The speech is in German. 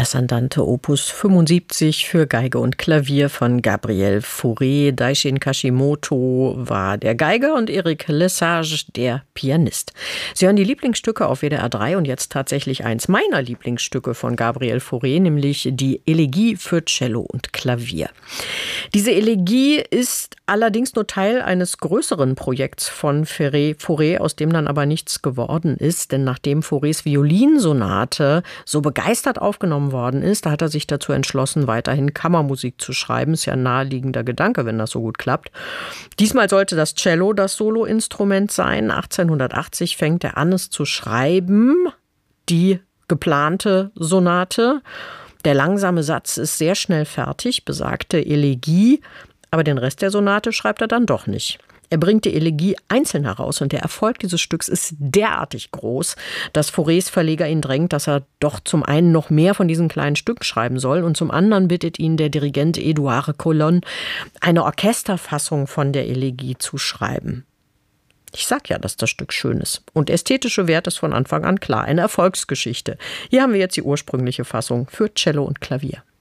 Das Andante Opus 75 für Geige und Klavier von Gabriel Fauré. Daishin Kashimoto war der Geiger und Eric Lesage der Pianist. Sie hören die Lieblingsstücke auf WDR 3 und jetzt tatsächlich eins meiner Lieblingsstücke von Gabriel Fauré, nämlich die Elegie für Cello und Klavier. Diese Elegie ist allerdings nur Teil eines größeren Projekts von Fauré, aus dem dann aber nichts geworden ist. Denn nachdem Faurés Violinsonate so begeistert aufgenommen worden ist, da hat er sich dazu entschlossen, weiterhin Kammermusik zu schreiben. Ist ja ein naheliegender Gedanke, wenn das so gut klappt. Diesmal sollte das Cello das Soloinstrument sein. 1880 fängt er an, es zu schreiben, die geplante Sonate. Der langsame Satz ist sehr schnell fertig, besagte Elegie, aber den Rest der Sonate schreibt er dann doch nicht. Er bringt die Elegie einzeln heraus und der Erfolg dieses Stücks ist derartig groß, dass Faurés Verleger ihn drängt, dass er doch zum einen noch mehr von diesen kleinen Stücken schreiben soll und zum anderen bittet ihn der Dirigent Édouard Colonne, eine Orchesterfassung von der Elegie zu schreiben. Ich sag ja, dass das Stück schön ist. Und ästhetische Wert ist von Anfang an klar, eine Erfolgsgeschichte. Hier haben wir jetzt die ursprüngliche Fassung für Cello und Klavier.